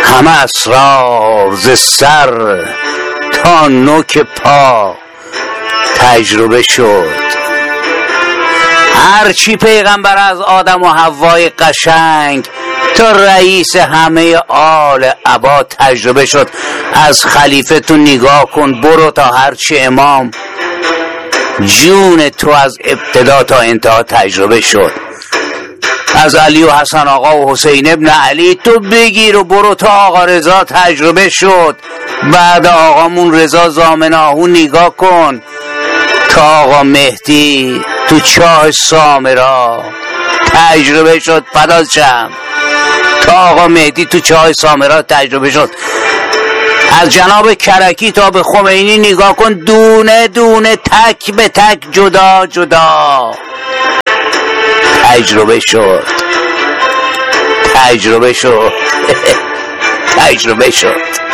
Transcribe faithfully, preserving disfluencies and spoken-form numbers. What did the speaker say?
همه اسرار ز سر تا نوک پا تجربه شد. هرچی پیغمبر از آدم و حوای قشنگ تا رئیس همه آل عبا تجربه شد. از خلیفه تو نگاه کن، برو تا هرچی امام، جون تو از ابتدا تا انتها تجربه شد. از علی و حسن آقا و حسین ابن علی تو بگیر و برو تا آقا رضا تجربه شد. بعد آقامون رضا زامناهو نگاه کن تا آقا مهدی تو چاه سامرا تجربه شد. فدات شم، تا آقا مهدی تو چاه سامرا تجربه شد. از جناب کرکی تا به خمینی نگاه کن، دونه دونه تک به تک جدا جدا تجربه شد. تجربه شد. تجربه شد.